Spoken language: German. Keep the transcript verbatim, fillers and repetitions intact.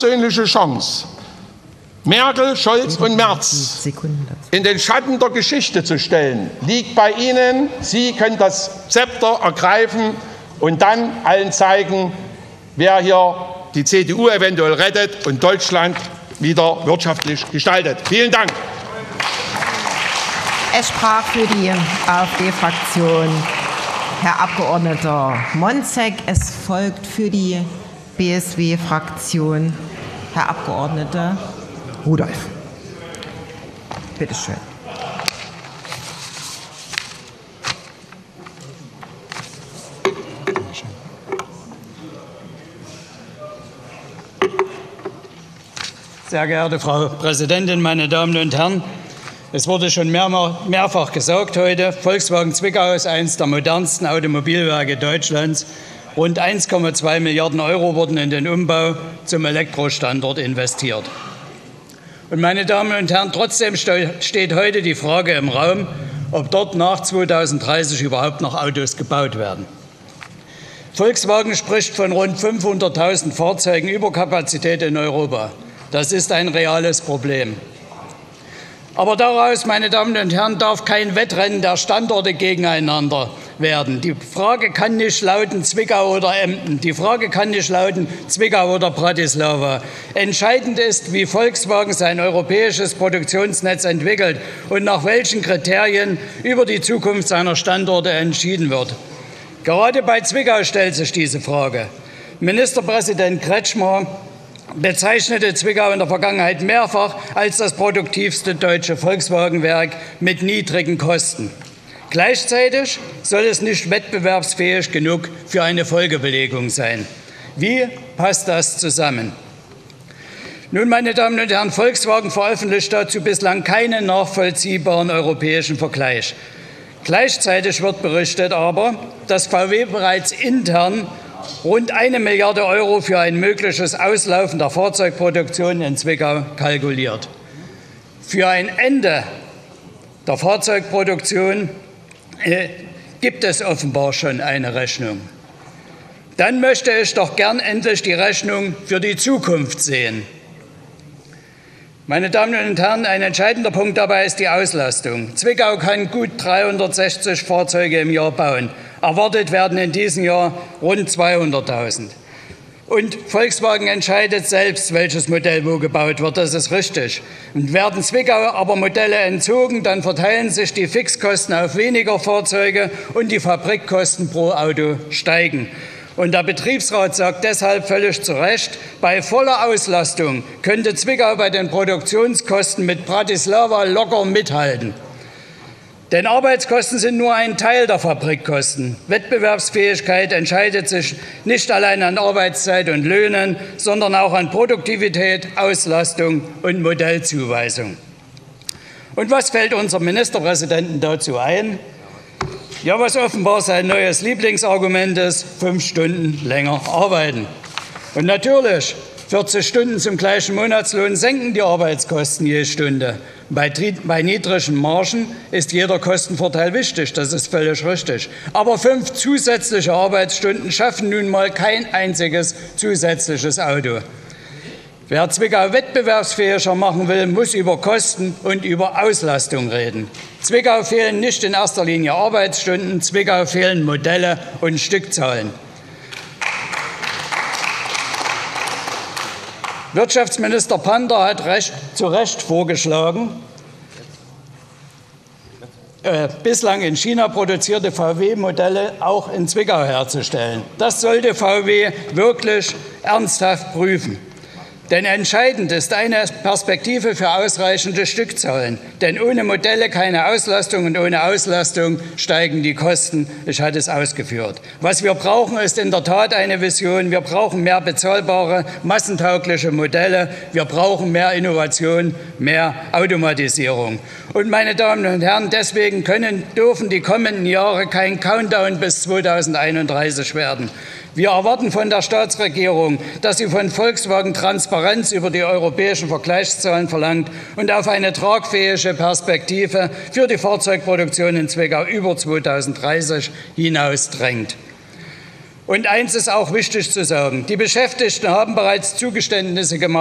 persönliche Chance, Merkel, Scholz und Merz in den Schatten der Geschichte zu stellen, liegt bei Ihnen. Sie können das Zepter ergreifen und dann allen zeigen, wer hier die C D U eventuell rettet und Deutschland wieder wirtschaftlich gestaltet. Vielen Dank. Es sprach für die AfD-Fraktion Herr Abgeordneter Monzek. Es folgt für die B S W-Fraktion Herr Abgeordneter Rudolph. Bitte schön. Sehr geehrte Frau Präsidentin, meine Damen und Herren! Es wurde schon mehrfach gesagt heute, Volkswagen Zwickau ist eines der modernsten Automobilwerke Deutschlands. Rund eins Komma zwei Milliarden Euro wurden in den Umbau zum Elektrostandort investiert. Und meine Damen und Herren, trotzdem steht heute die Frage im Raum, ob dort nach zweitausenddreißig überhaupt noch Autos gebaut werden. Volkswagen spricht von rund fünfhunderttausend Fahrzeugen Überkapazität in Europa. Das ist ein reales Problem. Aber daraus, meine Damen und Herren, darf kein Wettrennen der Standorte gegeneinander werden. Die Frage kann nicht lauten Zwickau oder Emden. Die Frage kann nicht lauten Zwickau oder Bratislava. Entscheidend ist, wie Volkswagen sein europäisches Produktionsnetz entwickelt und nach welchen Kriterien über die Zukunft seiner Standorte entschieden wird. Gerade bei Zwickau stellt sich diese Frage. Ministerpräsident Kretschmer bezeichnete Zwickau in der Vergangenheit mehrfach als das produktivste deutsche Volkswagenwerk mit niedrigen Kosten. Gleichzeitig soll es nicht wettbewerbsfähig genug für eine Folgebelegung sein. Wie passt das zusammen? Nun, meine Damen und Herren, Volkswagen veröffentlicht dazu bislang keinen nachvollziehbaren europäischen Vergleich. Gleichzeitig wird berichtet aber, dass V W bereits intern rund eine Milliarde Euro für ein mögliches Auslaufen der Fahrzeugproduktion in Zwickau kalkuliert. Für ein Ende der Fahrzeugproduktion äh, gibt es offenbar schon eine Rechnung. Dann möchte ich doch gern endlich die Rechnung für die Zukunft sehen. Meine Damen und Herren, ein entscheidender Punkt dabei ist die Auslastung. Zwickau kann gut dreihundertsechzig Fahrzeuge im Jahr bauen. Erwartet werden in diesem Jahr rund zweihunderttausend. Und Volkswagen entscheidet selbst, welches Modell wo gebaut wird. Das ist richtig. Und werden Zwickau aber Modelle entzogen, dann verteilen sich die Fixkosten auf weniger Fahrzeuge und die Fabrikkosten pro Auto steigen. Und der Betriebsrat sagt deshalb völlig zu Recht, bei voller Auslastung könnte Zwickau bei den Produktionskosten mit Bratislava locker mithalten. Denn Arbeitskosten sind nur ein Teil der Fabrikkosten. Wettbewerbsfähigkeit entscheidet sich nicht allein an Arbeitszeit und Löhnen, sondern auch an Produktivität, Auslastung und Modellzuweisung. Und was fällt unserem Ministerpräsidenten dazu ein? Ja, was offenbar sein neues Lieblingsargument ist, fünf Stunden länger arbeiten. Und natürlich, vierzig Stunden zum gleichen Monatslohn senken die Arbeitskosten je Stunde. Bei, bei niedrigen Margen ist jeder Kostenvorteil wichtig, das ist völlig richtig. Aber fünf zusätzliche Arbeitsstunden schaffen nun mal kein einziges zusätzliches Auto. Wer Zwickau wettbewerbsfähiger machen will, muss über Kosten und über Auslastung reden. Zwickau fehlen nicht in erster Linie Arbeitsstunden, Zwickau fehlen Modelle und Stückzahlen. Wirtschaftsminister Panter hat recht, zu Recht vorgeschlagen, äh, bislang in China produzierte V W-Modelle auch in Zwickau herzustellen. Das sollte V W wirklich ernsthaft prüfen. Denn entscheidend ist eine Perspektive für ausreichende Stückzahlen. Denn ohne Modelle keine Auslastung und ohne Auslastung steigen die Kosten. Ich hatte es ausgeführt. Was wir brauchen, ist in der Tat eine Vision. Wir brauchen mehr bezahlbare, massentaugliche Modelle. Wir brauchen mehr Innovation, mehr Automatisierung. Und meine Damen und Herren, deswegen können, dürfen die kommenden Jahre kein Countdown bis zweitausendeinunddreißig werden. Wir erwarten von der Staatsregierung, dass sie von Volkswagen Transparenz über die europäischen Vergleichszahlen verlangt und auf eine tragfähige Perspektive für die Fahrzeugproduktion in Zwickau über zweitausenddreißig hinaus drängt. Und eins ist auch wichtig zu sagen. Die Beschäftigten haben bereits Zugeständnisse gemacht.